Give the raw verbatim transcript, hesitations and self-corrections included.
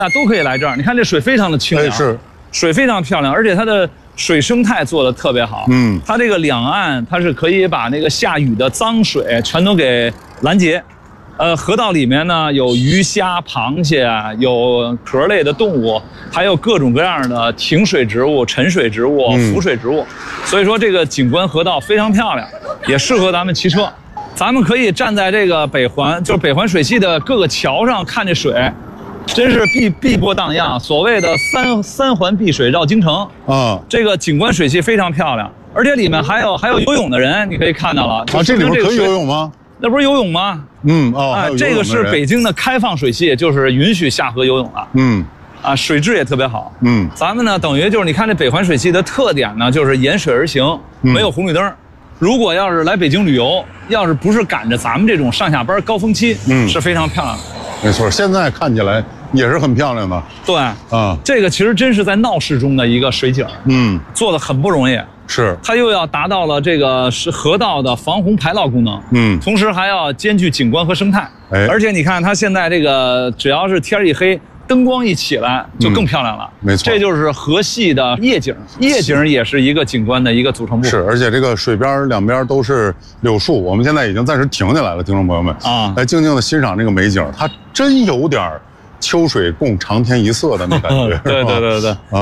那都可以来这儿。你看这水非常的清凉， 是水非常漂亮，而且它的水生态做的特别好。嗯，它这个两岸它是可以把那个下雨的脏水全都给拦截。呃，河道里面呢有鱼虾、螃蟹啊，有壳类的动物，还有各种各样的停水植物、沉水植物、浮水植物，所以说这个景观河道非常漂亮，也适合咱们骑车。咱们可以站在这个北环，就是北环水系的各个桥上看这水，真是碧碧波荡漾。所谓的三三环碧水绕京城啊，这个景观水系非常漂亮，而且里面还有还有游泳的人，你可以看到了。 啊，这里面可以游泳吗？ 那不是游泳吗？嗯哦，啊，这个是北京的开放水系，就是允许下河游泳了。嗯，啊，水质也特别好。嗯，咱们呢，等于就是你看这北环水系的特点呢，就是沿水而行，没有红绿灯。如果要是来北京旅游，要是不是赶着咱们这种上下班高峰期，嗯，是非常漂亮的。 没错，现在看起来也是很漂亮的。 对啊，这个其实真是在闹市中的一个水景，嗯，做的很不容易。 是， 它又要达到了这个是河道的防洪排涝功能，嗯，同时还要兼具景观和生态。哎，而且你看它现在这个，只要是天一黑，灯光一起来，就更漂亮了。嗯、没错，这就是河系的夜景，夜景也是一个景观的一个组成部分。 是，而且这个水边两边都是柳树，我们现在已经暂时停下来了，听众朋友们啊，来静静的欣赏这个美景，它真有点秋水共长天一色的那感觉。 对对对对啊。